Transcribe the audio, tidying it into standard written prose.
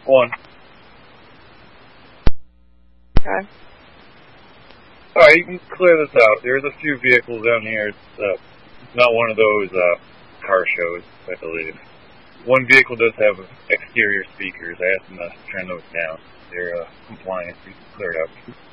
One. Okay. Alright, you can clear this out. There's a few vehicles down here. It's not one of those car shows, I believe. One vehicle does have exterior speakers. I asked them to turn those down. They're compliant. You can clear it out.